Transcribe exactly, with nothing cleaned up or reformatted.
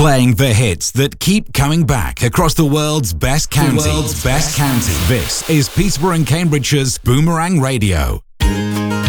Playing the hits that keep coming back across the world's best county. The world's best county. This is Peterborough and Cambridgeshire's Boomerang Radio.